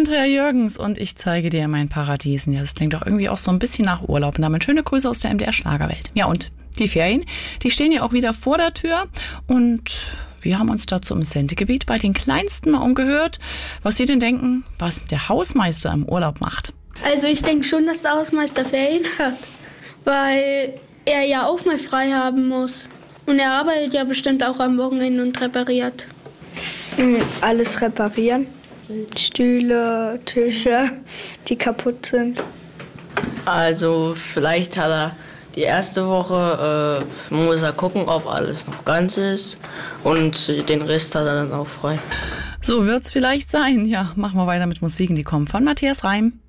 Andrea Jürgens und ich zeige dir mein Paradies. Ja, das klingt doch irgendwie auch so ein bisschen nach Urlaub. Und damit schöne Grüße aus der MDR-Schlagerwelt. Ja, und die Ferien, die stehen ja auch wieder vor der Tür. Und wir haben uns dazu im Sendegebiet bei den Kleinsten mal umgehört, was sie denn denken, was der Hausmeister im Urlaub macht. Also ich denke schon, dass der Hausmeister Ferien hat, weil er ja auch mal frei haben muss. Und er arbeitet ja bestimmt auch am Wochenende und repariert. Alles reparieren. Stühle, Tische, die kaputt sind. Also vielleicht hat er die erste Woche, muss er gucken, ob alles noch ganz ist. Und den Rest hat er dann auch frei. So wird's vielleicht sein. Ja, machen wir weiter mit Musiken, die kommen von Matthias Reim.